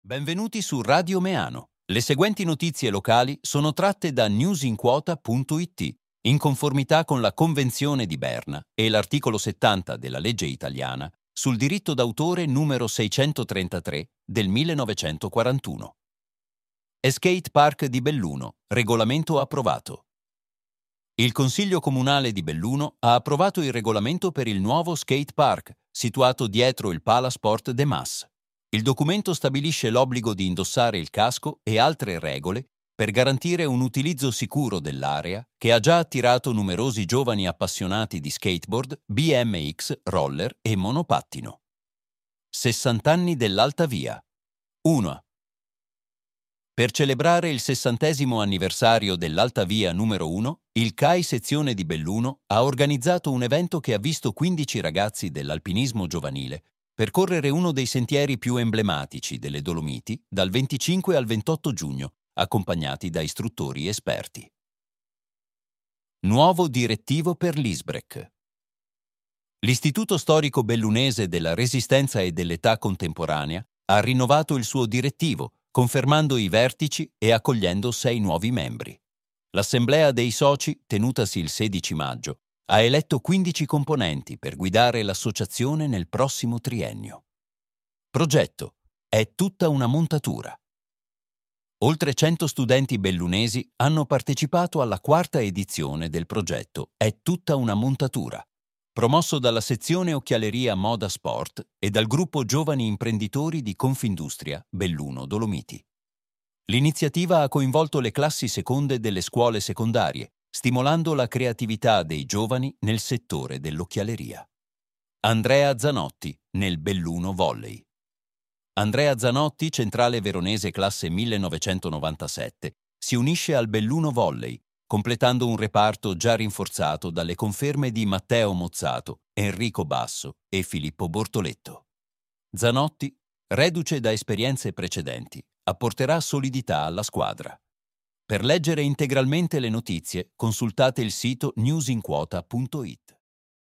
Benvenuti su Radio Meano. Le seguenti notizie locali sono tratte da newsinquota.it, in conformità con la Convenzione di Berna e l'articolo 70 della legge italiana sul diritto d'autore numero 633 del 1941. Skate Park di Belluno, regolamento approvato. Il Consiglio Comunale di Belluno ha approvato il regolamento per il nuovo skate park, situato dietro il Palasport de Mas. Il documento stabilisce l'obbligo di indossare il casco e altre regole per garantire un utilizzo sicuro dell'area che ha già attirato numerosi giovani appassionati di skateboard, BMX, roller e monopattino. 60 anni dell'Alta Via. 1. Per celebrare il 60° anniversario dell'Alta Via numero 1, il CAI sezione di Belluno ha organizzato un evento che ha visto 15 ragazzi dell'alpinismo giovanile percorrere uno dei sentieri più emblematici delle Dolomiti dal 25 al 28 giugno, accompagnati da istruttori esperti. Nuovo direttivo per l'Isbrec. L'Istituto Storico Bellunese della Resistenza e dell'Età Contemporanea ha rinnovato il suo direttivo, confermando i vertici e accogliendo 6 nuovi membri. L'Assemblea dei soci, tenutasi il 16 maggio, ha eletto 15 componenti per guidare l'associazione nel prossimo triennio. Progetto: è tutta una montatura. Oltre 100 studenti bellunesi hanno partecipato alla 4ª edizione del progetto È tutta una montatura, promosso dalla sezione Occhialeria Moda Sport e dal gruppo Giovani Imprenditori di Confindustria Belluno Dolomiti. L'iniziativa ha coinvolto le classi seconde delle scuole secondarie, stimolando la creatività dei giovani nel settore dell'occhialeria. Andrea Zanotti, nel Belluno Volley. Andrea Zanotti, centrale veronese classe 1997, si unisce al Belluno Volley, completando un reparto già rinforzato dalle conferme di Matteo Mozzato, Enrico Basso e Filippo Bortoletto. Zanotti, reduce da esperienze precedenti, apporterà solidità alla squadra. Per leggere integralmente le notizie, consultate il sito newsinquota.it.